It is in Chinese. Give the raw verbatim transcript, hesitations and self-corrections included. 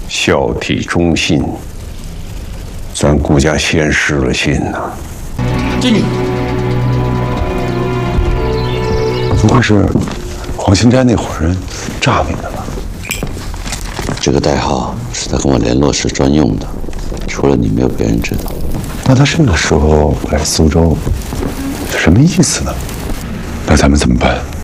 孝悌忠信，咱顾家先失了信呐。 经理， 不会是黄新斋那伙人诈你的吧？ 这个代号是他跟我联络时专用的，除了你，没有别人知道。 那他这个时候来苏州，什么意思呢？那咱们怎么办？